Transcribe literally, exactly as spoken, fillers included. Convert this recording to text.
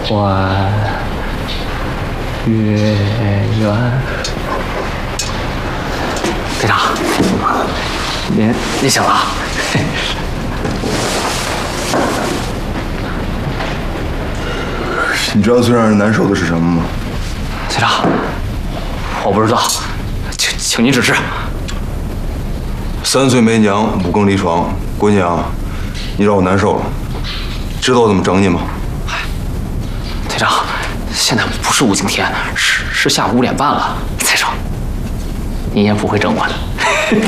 还月圆。队长，您您醒了啊？ 你知道最让人难受的是什么吗？ 队长，我不知道，请请您指示。 三岁没娘，五更离床，闺娘，你让我难受了，知道我怎么整你吗？ 嗨，队长，现在不是五更天，是是下午五点半了。再说，您也不会整我的。